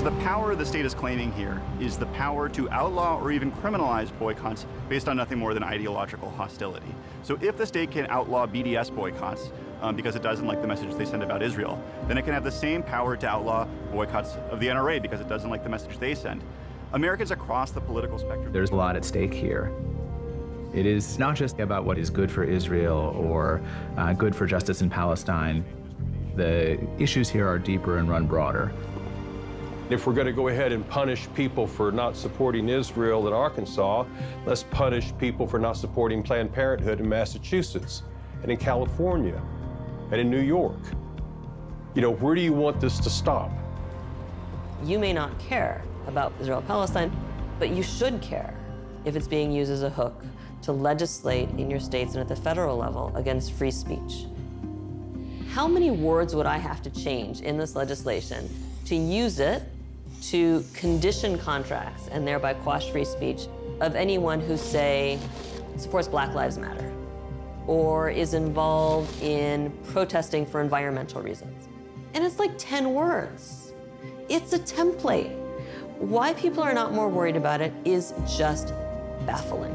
the power the state is claiming here is the power to outlaw or even criminalize boycotts based on nothing more than ideological hostility. So if the state can outlaw BDS boycotts because it doesn't like the message they send about Israel, then it can have the same power to outlaw boycotts of the NRA because it doesn't like the message they send. Americans across the political spectrum. There's a lot at stake here. It is not just about what is good for Israel or good for justice in Palestine. The issues here are deeper and run broader. If we're going to go ahead and punish people for not supporting Israel in Arkansas, let's punish people for not supporting Planned Parenthood in Massachusetts and in California and in New York. You know, where do you want this to stop? You may not care about Israel-Palestine, but you should care if it's being used as a hook to legislate in your states and at the federal level against free speech. How many words would I have to change in this legislation to use it to condition contracts and thereby quash free speech of anyone who, say, supports Black Lives Matter or is involved in protesting for environmental reasons? And it's like 10 words. It's a template. Why people are not more worried about it is just baffling.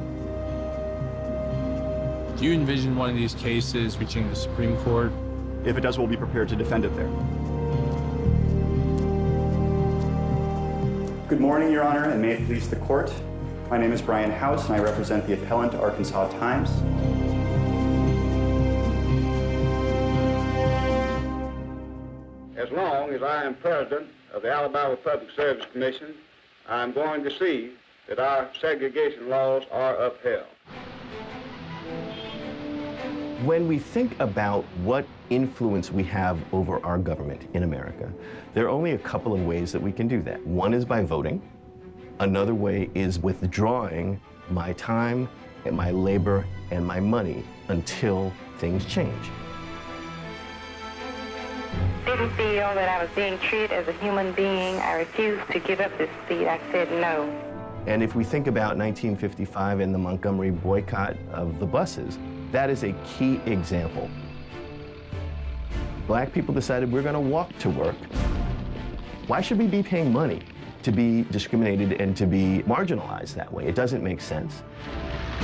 Do you envision one of these cases reaching the Supreme Court? If it does, we'll be prepared to defend it there. Good morning, Your Honor, and may it please the court. My name is Brian House, and I represent the appellant, Arkansas Times. As long as I am president of the Alabama Public Service Commission, I'm going to see that our segregation laws are upheld. When we think about what influence we have over our government in America, there are only a couple of ways that we can do that. One is by voting. Another way is withdrawing my time and my labor and my money until things change. Didn't feel that I was being treated as a human being. I refused to give up this seat. I said no. And if we think about 1955 and the Montgomery boycott of the buses, that is a key example. Black people decided we're going to walk to work. Why should we be paying money to be discriminated and to be marginalized that way? It doesn't make sense.